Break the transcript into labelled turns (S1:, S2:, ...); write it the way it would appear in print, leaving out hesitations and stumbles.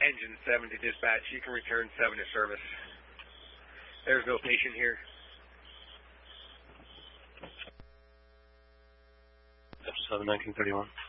S1: Engine 7 to dispatch. You can return 7 to service. There's no patient here.
S2: F7, 1931.